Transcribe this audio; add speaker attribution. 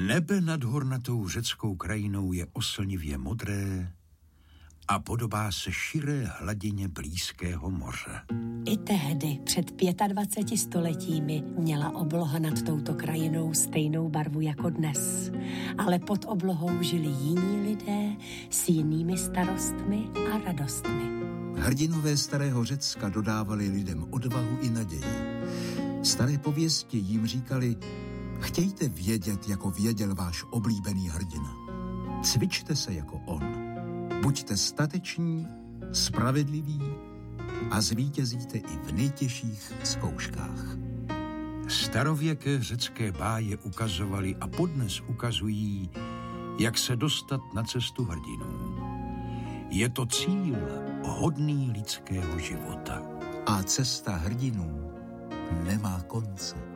Speaker 1: Nebe nad hornatou řeckou krajinou je oslnivě modré a podobá se širé hladině blízkého moře.
Speaker 2: I tehdy, před 25 stoletími, měla obloha nad touto krajinou stejnou barvu jako dnes. Ale pod oblohou žili jiní lidé s jinými starostmi a radostmi.
Speaker 3: Hrdinové starého Řecka dodávali lidem odvahu i naději. Staré pověsti jim říkali: chtějte vědět, jako věděl váš oblíbený hrdina. Cvičte se jako on. Buďte stateční, spravedliví a zvítězíte i v nejtěžších zkouškách.
Speaker 1: Starověké řecké báje ukazovaly a podnes ukazují, jak se dostat na cestu hrdinů. Je to cíl hodný lidského života.
Speaker 3: A cesta hrdinů nemá konce.